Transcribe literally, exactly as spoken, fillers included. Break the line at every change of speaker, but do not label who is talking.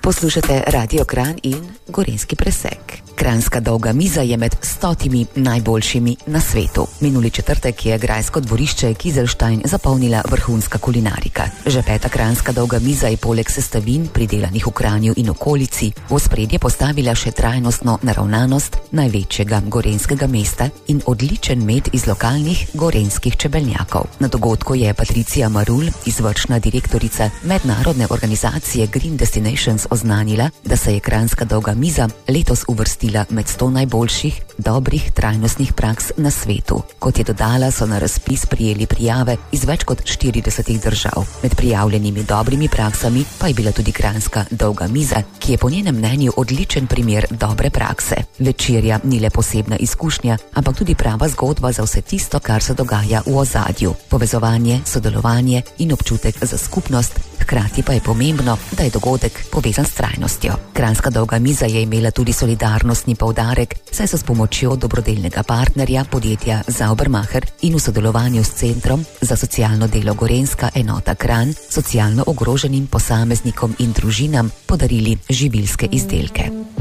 Poslušate Radio Kranj in Gorenjski presek. Kranjska dolga miza je med stotimi najboljšimi na svetu. Minuli četrtek je grajsko dvorišče Kizlštajn zapolnila vrhunska kulinarika. Že peta kranjska dolga miza je poleg sestavin, pridelanih v Kranju in okolici, v ospredje postavila še trajnostno naravnanost največjega gorenjskega mesta in odličen med iz lokalnih gorenjskih čebelnjakov. Na dogodku je Patricija Marul, izvršna direktorica mednarodne organizacije Green Destinations, oznanila, da se je kranjska dolga miza letos uvrstila med sto najboljših dobrih trajnostnih praks na svetu. Kot je dodala, so na razpis prijeli prijave iz več kot štiridesetih držav. Med prijavljenimi dobrimi praksami pa je bila tudi kranjska dolga miza, ki je po njenem mnenju odličen primer dobre prakse. Večerja ni le posebna izkušnja, ampak tudi prava zgodba za vse tisto, kar se dogaja v ozadju. Povezovanje, sodelovanje in občutek za skupnost, hkrati pa je pomembno, da je dogodek povezan s trajnostjo. Kranjska dolga miza je imela tudi solidarnostni poudarek, saj so s pomočjo dobrodelnega partnerja podjetja Saubermacher in v sodelovanju s Centrom za socialno delo Gorenjska enota Kranj socialno ogroženim posameznikom in družinam podarili živilske izdelke.